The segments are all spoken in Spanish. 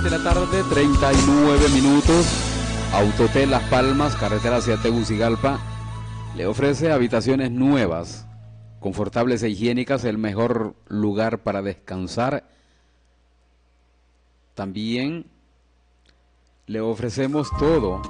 de la tarde, 39 minutos. Autotel Las Palmas, carretera hacia Tegucigalpa, le ofrece habitaciones nuevas, confortables e higiénicas, el mejor lugar para descansar. También le ofrecemos todo.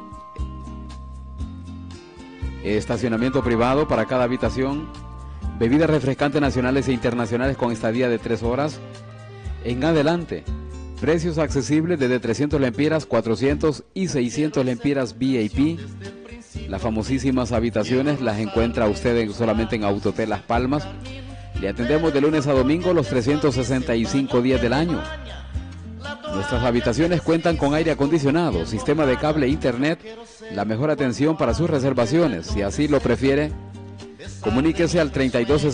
Estacionamiento privado para cada habitación, bebidas refrescantes nacionales e internacionales con estadía de 3 horas en adelante. Precios accesibles desde 300 lempiras, 400 y 600 lempiras VIP. Las famosísimas habitaciones las encuentra usted solamente en Autotel Las Palmas. Le atendemos de lunes a domingo los 365 días del año. Nuestras habitaciones cuentan con aire acondicionado, sistema de cable e internet, la mejor atención para sus reservaciones. Si así lo prefiere, comuníquese al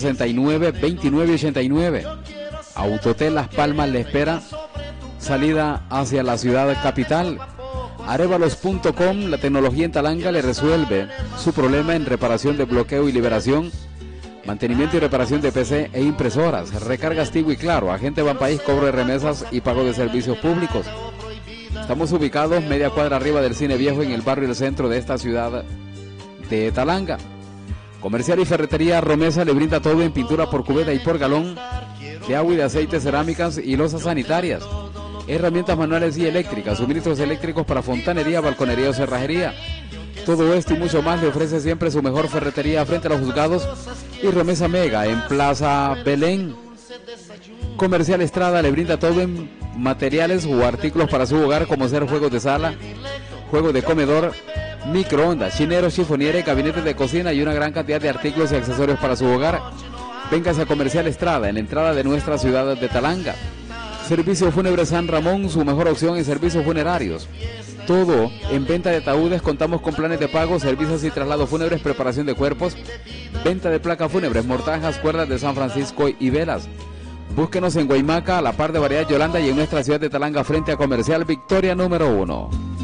3269-2989. Autotel Las Palmas le espera. Salida hacia la ciudad capital. Arevalos.com, la tecnología en Talanga le resuelve su problema en reparación de bloqueo y liberación, mantenimiento y reparación de PC e impresoras, recargas Tigo y Claro, agente Banpaís, cobro de remesas y pago de servicios públicos. Estamos ubicados media cuadra arriba del Cine Viejo en el barrio del centro de esta ciudad de Talanga. Comercial y ferretería Romesa le brinda todo en pintura por cubeta y por galón, de agua y de aceite, cerámicas y losas sanitarias, herramientas manuales y eléctricas, suministros eléctricos para fontanería, balconería o cerrajería. Todo esto y mucho más le ofrece siempre su mejor ferretería frente a los juzgados y Romesa Mega en Plaza Belén. Comercial Estrada le brinda todo en materiales o artículos para su hogar, como ser juegos de sala, juegos de comedor, microondas, chineros, chifonieres, gabinetes de cocina y una gran cantidad de artículos y accesorios para su hogar. Véngase a Comercial Estrada en la entrada de nuestra ciudad de Talanga. Servicio Fúnebre San Ramón, su mejor opción en servicios funerarios. Todo en venta de ataúdes, contamos con planes de pago, servicios y traslados fúnebres, preparación de cuerpos, venta de placas fúnebres, mortajas, cuerdas de San Francisco y velas. Búsquenos en Guaymaca, a la par de Variedad Yolanda y en nuestra ciudad de Talanga frente a Comercial Victoria número 1.